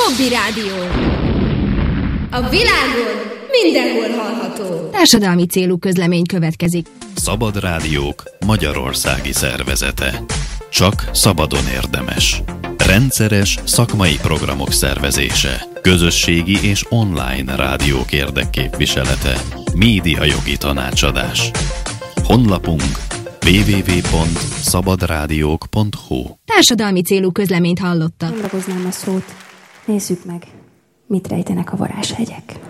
Jobbi Rádió. A világon mindenhol hallható. Társadalmi célú közlemény következik. Szabad Rádiók Magyarországi Szervezete. Csak szabadon érdemes. Rendszeres szakmai programok szervezése. Közösségi és online rádiók érdekképviselete. Médiajogi tanácsadás. Honlapunk www.szabadrádiók.hu. Társadalmi célú közleményt hallottak. Nem ragoznám a szót. Nézzük meg, mit rejtenek a varázshegyek.